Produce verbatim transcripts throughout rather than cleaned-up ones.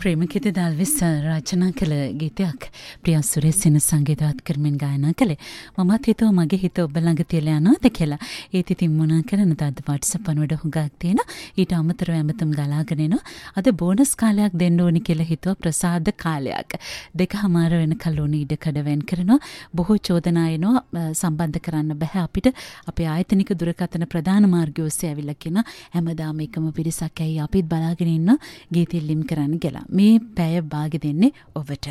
ප්‍රේමකිත දල්විස් රචනා කළ ගීතයක් ප්‍රියා සුරේසින සංගීතවත් කරමින් ගායනා කළේ. මමත් හිතුවා මගේ හිත ඔබ ළඟ තියලා යනවාද කියලා. ඒත් ඉතින් මොනා කරන්නද අද WhatsApp අනුවට හුඟක් තියෙන. ඊට අමතරව ඇමතුම් ගලාගෙන එනවා. අද බෝනස් කාලයක් දෙන්න ඕනි කියලා හිතුවා ප්‍රසාද කාලයක්. දෙකමාර වෙනකල් ඕනි ඉඩකඩ වෙන් කරනවා. බොහෝ චෝදනා එනවා සම්බන්ධ කරන්න බෑ අපිට. අපේ ආයතනික දුරකථන ප්‍රධාන මාර්ගය ඔස්සේ ඇවිල්ලා කියන හැමදාම එකම පිරිසක් ඇයි අපිත් බලාගෙන ඉන්න ගීත ලිම් කරන්න කියලා. මේ පැය භාගෙ දෙන්නේ ඔබට.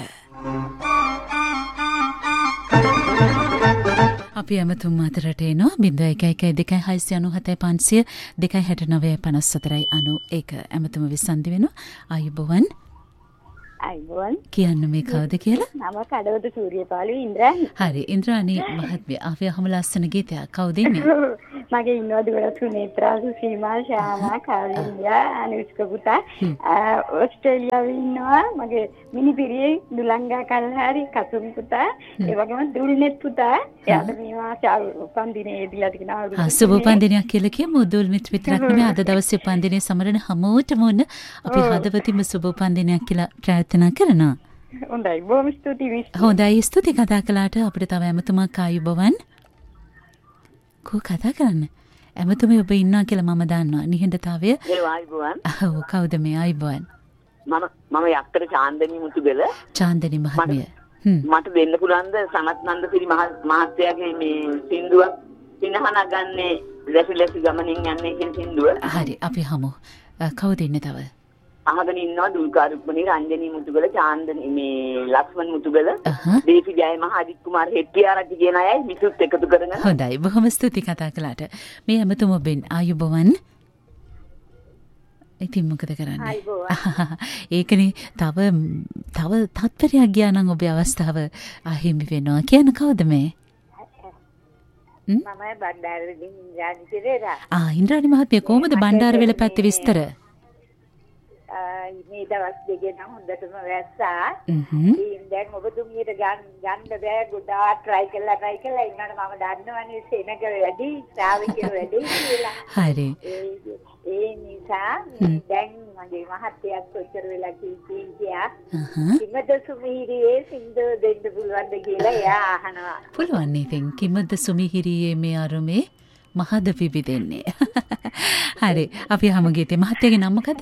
අපි ඇමතුම් අතරට එනවා බිංදුව එක එක දෙකයි හයසිය අනූහතයි පන්සිය දෙකයි හැට නවය පනස් හතරයි අනූ ඒක ඇමතුම විසන්ධි වෙනවා. ආයුබෝවන්. ආයුබෝවන්. කියන්න මේ කවුද කියලා? නම කඩවත සූර්යපාලි ඉන්ද්‍රානි. හරි ඉන්ද්‍රානි මහත්මිය ආවේ හැම ලස්සන ගීතයක්. කවුද ඉන්නේ? මගේ ඉන්නවා දුර සුනේත්‍රා සීමා ශාමා කාලින්දියා අනුෂ්ක පුතා ඕස්ට්‍රේලියාවේ ඉන්නවා මගේ මිනිපිරියේ දුලංගා කල්හාරි කසුම් පුතා ඒ වගේම දුල්නෙත් පුතා එයාට මේ මාසේ උපන්දිනේ එදිලා තිනා අවුරුදු ආ සුබ උපන්දිනයක් කියලා කියමු දුල්මිත් විතරක් නෙමෙයි අද දවසේ උපන්දිනේ සමරන හැමෝටම ඕන අපි හදවතින්ම සුබ උපන්දිනයක් කියලා ප්‍රාර්ථනා කරනවා. හොඳයි බොහොම ස්තුතියි. හොඳයි ස්තුති කතා කළාට අපිට තව ඇමතුමක් ආයුබෝවන්. කෝ කතා කරන්න ඇමතුමේ ඔබ ඉන්නවා කියලා මම දන්නවා නිහඬතාවය. ඒ ආයුබෝවන්. ඔව් කවුද මේ ආයුබෝවන්? මම මම යක්කර චාන්දනී මුතුබෙල. චාන්දනී මහත්මිය. මට දෙන්න පුළුවන්ද සනත් නන්දසිරි මහත්තයාගේ මේ සින්දුව පිනහන ගන්නේ ලැසි ලැසි ගමනින් යන්නේ කියන සින්දුව. හරි අපි හමු. කවුද ඉන්නේ තව? අහගෙන ඉන්නවා දුල්කාරුක්මනී රංජනී මුතුබෙල චාන්දනී මේ ලක්ෂ්මන් මුතුබෙල දීපි ජය මහ අජිත් කුමාර හෙට්ටිආරච්චි කියන අයයි මිසුත් එකතු කරගෙන. හොඳයි බොහොම ස්තුතියි කතා කළාට. මේ හැමතුම ඔබෙන් ආයුබෝවන්. ඉතින් මොකද කරන්නේ? ආයුබෝවන්. ඒකනේ තව තව තත්පරයක් ගියා නම් ඔබේ අවස්ථාව අහිමි වෙනවා. කියන කවුද මේ? මම බණ්ඩාරවැලි ඉන්ද්‍රානි පෙරේරා. ආ ඉන්ද්‍රානි මහත්මිය කොහොමද බණ්ඩාරවැල පැත්තේ විස්තර? මේ දවස් දෙකේ නම් හොඳටම වැස්සා. ඉතින් දැන් ඔබතුමියට ගන්න ගන්න බෑ ගොඩාක් try කළා try කළා ඉන්නකොට මම දන්නවනේ සෙනග වැඩි ශ්‍රාවිකයෝ වැඩි කියලා. හරි. ඒ නිසා දැන් මගේ මහත්තයාත් කොච්චර වෙලා කීකී කියා. කිමද සුමිහිරියේ සින්දු දෙන්න පුළුවන්ද කියලා එයා අහනවා. පුළුවන් ඉතින් කිමද සුමිහිරියේ මේ අරුමේ මහද පිබිදෙන්නේ. හරි අපි හැම ගීතේ මහත්තයාගේ නම මොකද?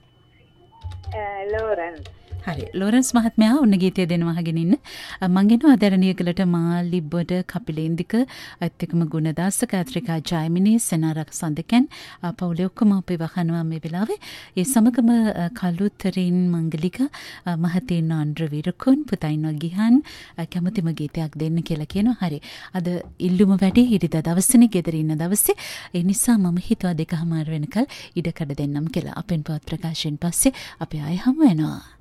ලෝරන්ස්. හරි ලෝරන්ස් මහත්මයා ඔන්න ගීතය දෙනවා අහගෙන ඉන්න. මං එනවා ආදරණීයකලට මාලිබ්බඩ කපිලේන්දික අත් එක්කම ගුණදාස කාත්‍රිකා ජයමිනී සෙනාරක් සඳකන් පවුලේ ඔක්කොම අපි වහනවා මේ වෙලාවේ. ඒ සමගම කලුතරින් මංගලික මහතේන ආන්ද්‍ර විරකුන් පුතයින්ව ගිහන් කැමතිම ගීතයක් දෙන්න කියලා කියනවා. හරි අද ඉල්ලුම වැඩි ඉරිදා දවසනේ ගෙදර ඉන්න දවසේ. ඒ නිසා මම හිතුවා දෙකමාර වෙනකල් ඉඩ කඩ දෙන්නම් කියලා. අපෙන් පවත් ප්‍රකාශයෙන් පස්සේ අපි ආයෙ හමු වෙනවා.